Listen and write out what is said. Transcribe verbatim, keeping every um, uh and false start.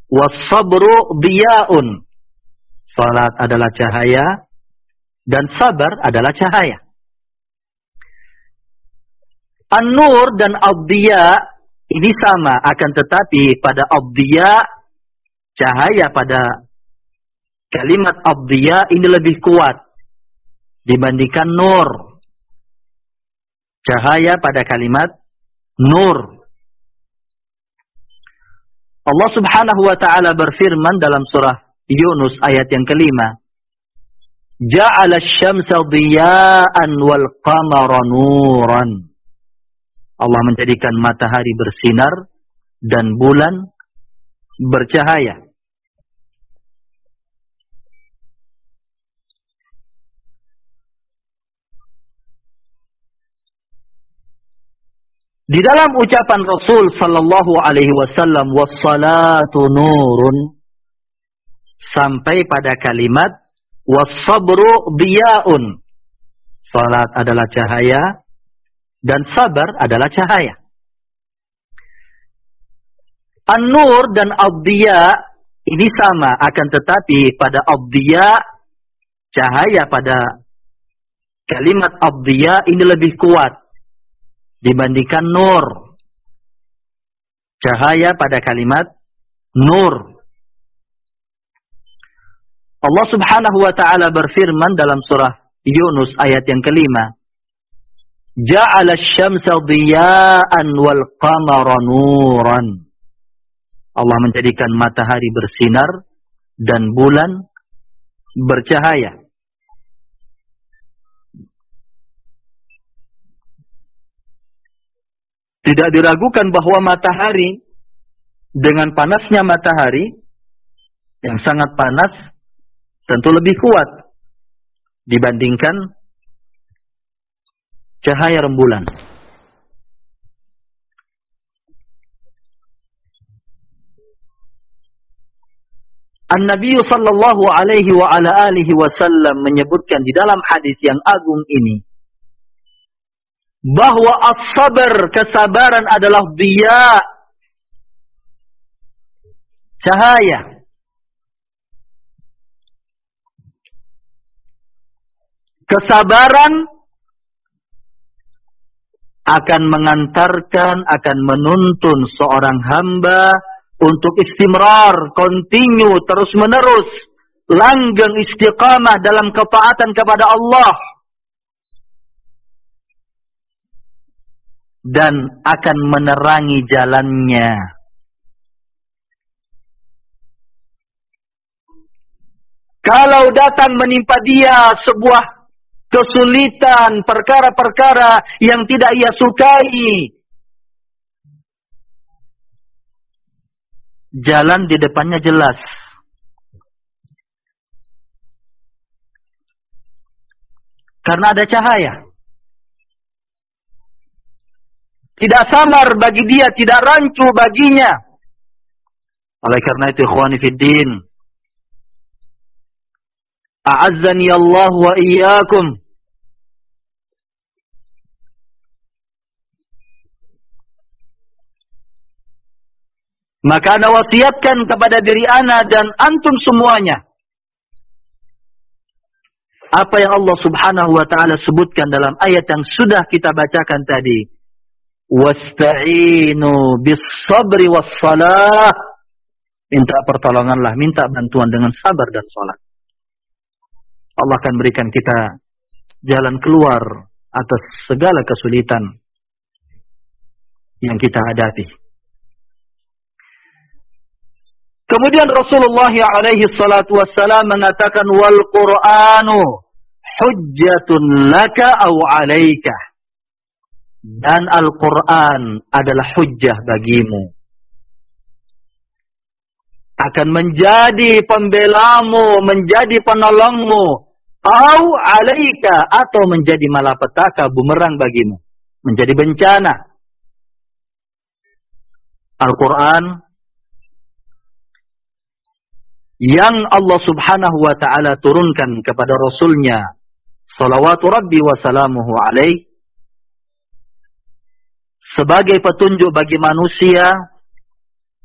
was-sabru diya'un. Salat adalah cahaya dan sabar adalah cahaya. An-nur dan ad-diya ini sama, akan tetapi pada ad-diya, cahaya pada kalimat ad-diya ini lebih kuat dibandingkan nur. Cahaya pada kalimat nur. Allah Subhanahu wa ta'ala berfirman dalam surah Yunus ayat yang kelima. Ja'ala asy-syamsa diya'an wal qamara nuran. Allah menjadikan matahari bersinar dan bulan bercahaya. Di dalam ucapan Rasul sallallahu alaihi wasallam was-salatu nurun, sampai pada kalimat was-sabru diya'un. Salat adalah cahaya dan sabar adalah cahaya. An-nur dan ad-diya ini sama, akan tetapi pada ad-diya, cahaya pada kalimat ad-diya ini lebih kuat dibandingkan nur. Cahaya pada kalimat nur. Allah Subhanahu wa ta'ala berfirman dalam surah Yunus ayat yang kelima. Ja'ala asy-syamsa diya'an wal qamara nuran. Allah menjadikan matahari bersinar dan bulan bercahaya. Tidak diragukan bahwa matahari, dengan panasnya matahari yang sangat panas, tentu lebih kuat dibandingkan cahaya rembulan. An-Nabi sallallahu alaihi wa ala alihi wasallam menyebutkan di dalam hadis yang agung ini bahwa as-sabar, kesabaran adalah diya, cahaya. Kesabaran akan mengantarkan, akan menuntun seorang hamba untuk istimrar, continue, terus menerus, langgeng istiqamah dalam ketaatan kepada Allah. Dan akan menerangi jalannya. Kalau datang menimpa dia sebuah kesulitan, perkara-perkara yang tidak ia sukai, jalan di depannya jelas. Karena ada cahaya. Tidak samar bagi dia, tidak rancu baginya. Oleh karena itu, ikhwani fiddin, a'azzani Allah wa iyyakum. Maka ana wasiatkan kepada diri ana dan antum semuanya apa yang Allah Subhanahu wa ta'ala sebutkan dalam ayat yang sudah kita bacakan tadi. Wasta'inu bis-sabri was-salah. Minta pertolonganlah, minta bantuan dengan sabar dan salat. Allah akan berikan kita jalan keluar atas segala kesulitan yang kita hadapi. Kemudian Rasulullah alaihi salatu wassalam mengatakan wal Qur'anu hujjatun laka aw 'alaika. Dan Al-Quran adalah hujjah bagimu. Akan menjadi pembelamu, menjadi penolongmu. Au alaika, atau menjadi malapetaka, bumerang bagimu. Menjadi bencana. Al-Quran yang Allah Subhanahu wa ta'ala turunkan kepada Rasulnya salawatu Rabbi wa salamuhu alaih, sebagai petunjuk bagi manusia